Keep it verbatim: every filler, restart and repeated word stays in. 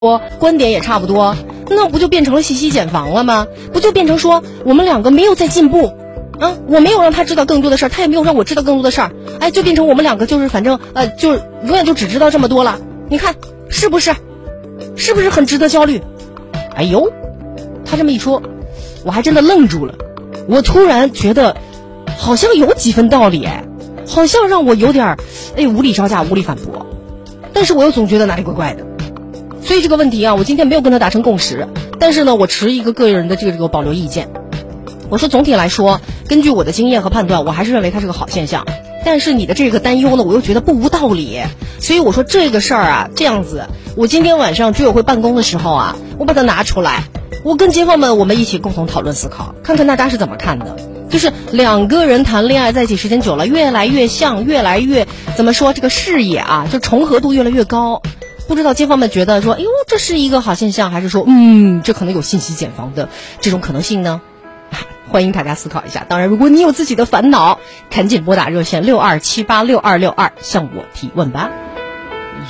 观点也差不多，那不就变成了信息茧房了吗？不就变成说我们两个没有在进步啊？我没有让他知道更多的事儿，他也没有让我知道更多的事儿，哎，就变成我们两个就是反正呃，就永远就只知道这么多了。你看是不是？是不是很值得焦虑？哎呦，他这么一说，我还真的愣住了。我突然觉得好像有几分道理，哎，好像让我有点哎无力招架，无力反驳，但是我又总觉得哪里怪怪的。所以这个问题啊，我今天没有跟他达成共识，但是呢，我持一个个人的这个这个保留意见。我说总体来说，根据我的经验和判断，我还是认为它是个好现象。但是你的这个担忧呢，我又觉得不无道理。所以我说这个事儿啊，这样子，我今天晚上居委会办公的时候啊，我把它拿出来，我跟街坊们我们一起共同讨论思考，看看大家是怎么看的。就是两个人谈恋爱在一起时间久了，越来越像，越来越怎么说，这个视野啊，就重合度越来越高。不知道街坊们觉得说，哎呦，这是一个好现象，还是说，嗯，这可能有信息茧房的这种可能性呢？欢迎大家思考一下。当然，如果你有自己的烦恼，赶紧拨打热线六二七八六二六二向我提问吧。